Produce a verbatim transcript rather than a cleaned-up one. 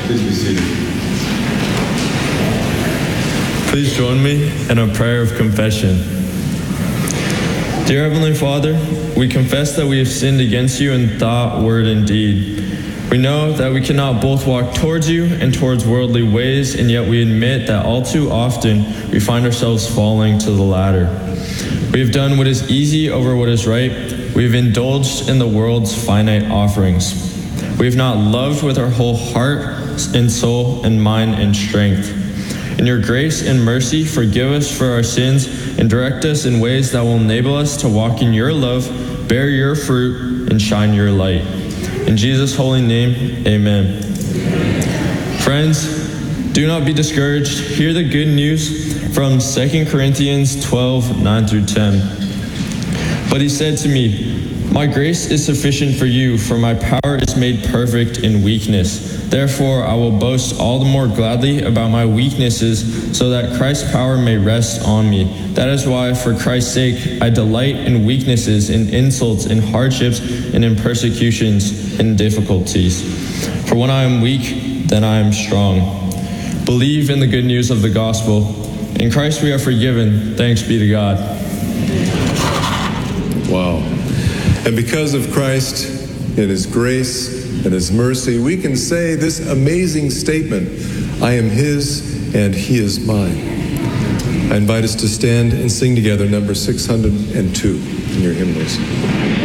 Please be seated. Please join me in a prayer of confession. Dear Heavenly Father, we confess that we have sinned against you in thought, word, and deed. We know that we cannot both walk towards you and towards worldly ways, and yet we admit that all too often we find ourselves falling to the latter. We have done what is easy over what is right. We have indulged in the world's finite offerings. We have not loved with our whole heart and soul and mind and strength. In your grace and mercy, forgive us for our sins and direct us in ways that will enable us to walk in your love, bear your fruit, and shine your light. In Jesus' holy name, amen. Friends, do not be discouraged. Hear the good news from Second Corinthians twelve, nine through ten. But he said to me, "My grace is sufficient for you, for my power is made perfect in weakness. Therefore, I will boast all the more gladly about my weaknesses, so that Christ's power may rest on me. That is why, for Christ's sake, I delight in weaknesses, in insults, in hardships, and in persecutions, in difficulties. For when I am weak, then I am strong. Believe in the good news of the gospel. In Christ we are forgiven. Thanks be to God." Wow. And because of Christ and his grace and his mercy, we can say this amazing statement, "I am his and he is mine." I invite us to stand and sing together number six hundred two in your hymnals.